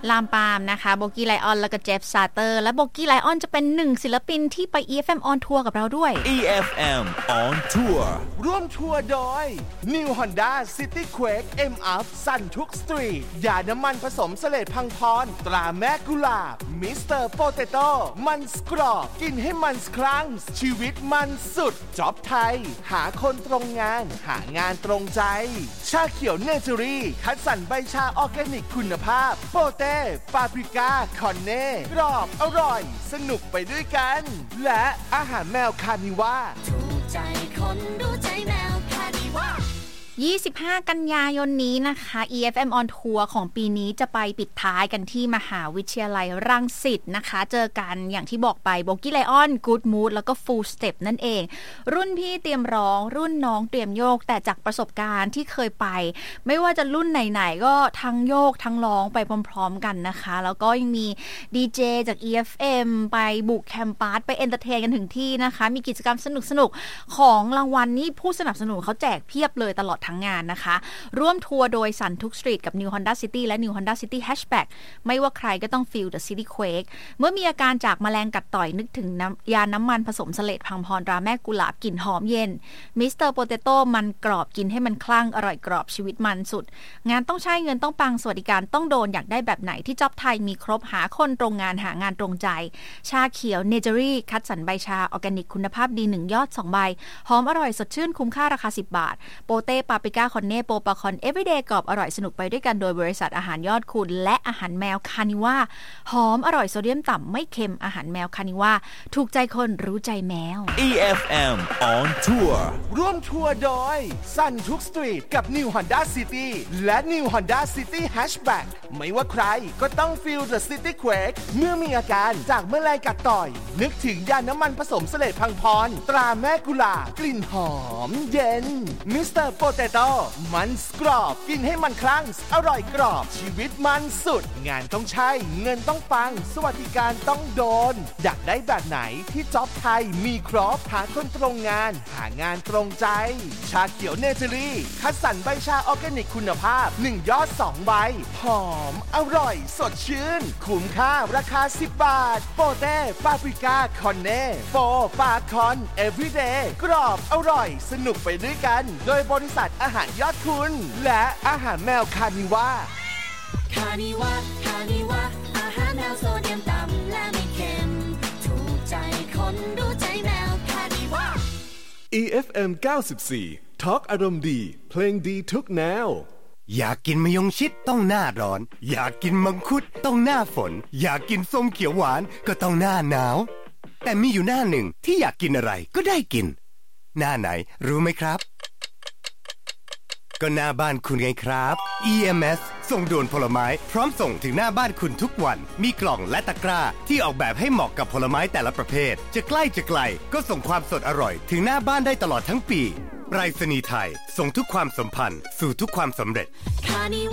ลามปามนะคะโบกี้ไลออนแล้วก็เจฟซาเตอร์และโบกี้ไลออนจะเป็นหนึ่งศิลปินที่ไป EFM on Tour กับเราด้วย EFM on Tour ร่วมทัวร์โดย New Honda City Quake M-Up สั่นทุกสตรีทยาน้ำมันผสมเสลดพังพรตราแม่กุหลาบมิสเตอร์โปเตโต้มันสกรอบกินให้มันครั้งชีวิตมันสุดจ็อบไทยหาคนตรงงานหางานตรงใจชาเขียวเนเจอรี่คัดสรรใบชาออร์แกนิกคุณภาพโปเต้ปาปริก้าคอนเน่กรอบอร่อยสนุกไปด้วยกันและอาหารแมวคานิว่าถูกใจคนรู้ใจแมวคานิว่า 25 กันยายนนี้นะคะ EFM on Tour ของปีนี้จะไปปิดท้ายกันที่มหาวิทยาลัยรังสิตนะคะเจอกันอย่างที่บอกไปโบกี้ไลออน Good Mood แล้วก็ Full Step นั่นเองรุ่นพี่เตรียมร้องรุ่นน้องเตรียมโยกแต่จากประสบการณ์ที่เคยไปไม่ว่าจะรุ่นไหนๆก็ทั้งโยกทั้งร้องไปพร้อมๆกันนะคะแล้วก็ยังมีดีเจจาก EFM ไปบุกแคมปัสไปเอนเตอร์เทนกันถึงที่นะคะมีกิจกรรมสนุกๆของรางวัลนี่ผู้สนับสนุนเขาแจกเพียบเลยตลอดทั้งงานนะคะร่วมทัวร์โดยสันทุกสตรีทกับ New Honda City และ New Honda City Hatchback ไม่ว่าใครก็ต้อง Feel the City Quake เมื่อมีอาการจากแมลงกัดต่อยนึกถึงยาน้ำมันผสมเสลดพังพรตราแม่กุหลาบกลิ่นหอมเย็นมิสเตอร์โปเตโต้มันกรอบกินให้มันคลั่งอร่อยกรอบชีวิตมันสุดงานต้องใช้เงินต้องปังสวัสดิการต้องโดนอยากได้แบบไหนที่จ็อบไทยมีครบหาคนตรงงานหางานตรงใจชาเขียวเนเจอรี่คัดสรรใบชาออร์แกนิกคุณภาพดี1ยอด2ใบหอมอร่อยสดชื่นคุ้มค่าราคา10 บาทโปเต้ปาปริก้าคอนเน่โปปาคอน Everyday กรอบอร่อยสนุกไปด้วยกันโดยบริษัทอาหารยอดคุณและอาหารแมวคานิว่าหอมอร่อยโซเดียมต่ำไม่เค็มอาหารแมวคานิว่าถูกใจคนรู้ใจแมว EFM on Tour ร่วมทัวร์โดยสั่นทุกสตรีทกับ New Honda City และ New Honda City Hatchback ไม่ว่าใครก็ต้อง Feel the City Quake เมื่อมีอาการจากแมลงกัดต่อยนึกถึงยาน้ำมันผสมเสลดพังพรตราแม่กุหลาบกลิ่นหอมเย็นมิสเตอร์โปเตโต้มันกรอบกินให้มันครั้งอร่อยกรอบชีวิตมันสุดงานต้องใช้เงินต้องปังสวัสดิการต้องโดนอยากได้แบบไหนที่จ็อบไทยมีครบหาคนตรงงานหางานตรงใจชาเขียวเนเจอรี่คัดสรรใบชาออร์แกนิกคุณภาพ1ยอด2ใบหอมอร่อยสดชื่นคุ้มค่าราคา10 บาทโปเต้ปาปริก้าคอนเน่โปปาคอน Everyday กรอบอร่อยสนุกไปด้วยกันโดยบริษัทอาหารยอดคุณและอาหารแมวคานิว่าคานิว่าอาหารแมวโซเดียมต่ำและไม่เค็มถูกใจคนรู้ใจแมวคานิว่า EFM 94 Talk อารมณ์ดีเพลงดีทุกแนวอยากกินมะยงชิดต้องหน้าร้อนอยากกินมังคุดต้องหน้าฝนอยากกินส้มเขียวหวานก็ต้องหน้าหนาวแต่มีอยู่หน้าหนึ่งที่อยากกินอะไรก็ได้กินหน้าไหนรู้ไหมครับก็หน้าบ้านคุณไงครับ EMS ส่งด่วนผลไม้พร้อมส่งถึงหน้าบ้านคุณทุกวันมีกล่องและตะกร้าที่ออกแบบให้เหมาะกับผลไม้แต่ละประเภทจะใกล้จะไกลก็ส่งความสดอร่อยถึงหน้าบ้านได้ตลอดทั้งปีไปรษณีย์ไทยส่งทุกความสัมพันธ์สู่ทุกความสำเร็จ